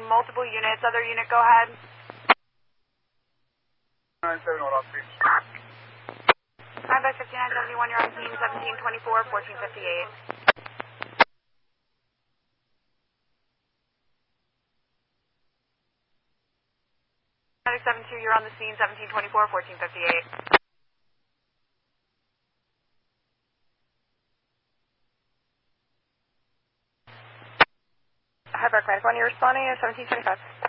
multiple units. Other unit, go ahead. 970 off speed. Hi, by 5971, you're on scene 1724, 1458. 972, you're on the scene 1724, 1458. Hi, Park 91, you're responding at 1725.